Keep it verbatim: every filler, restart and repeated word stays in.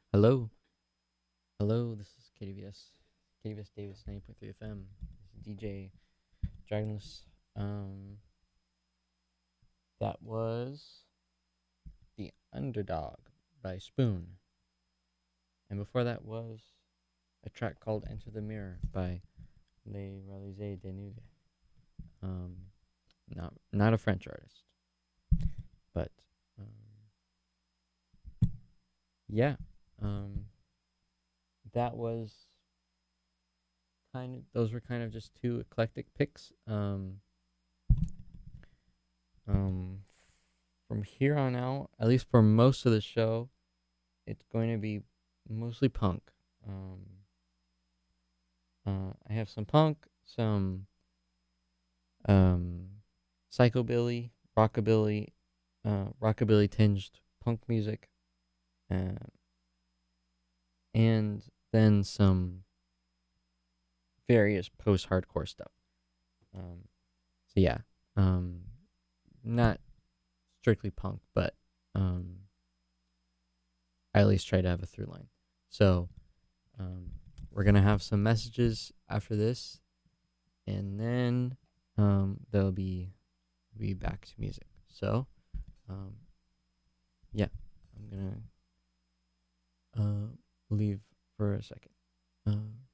Hello, hello. This is K D V S, K D V S Davis ninety point three F M. This is D J Dragonless. Um, that was the Underdog by Spoon, and before that was a track called "Enter the Mirror" by Les Réalisés de Nude. Um, not not a French artist, but um, yeah. Um, that was kind of those were kind of just two eclectic picks. Um, Um, from here on out, at least for most of the show, it's going to be mostly punk. Um, uh, I have some punk, some um, psychobilly, rockabilly, uh, rockabilly tinged punk music, uh, and then some various post-hardcore stuff. Um, so yeah, um, not strictly punk, but um, I at least try to have a through line. So Um, we're gonna have some messages after this, and then um, there'll be be back to music. So, um, yeah, I'm gonna uh, leave for a second. Uh,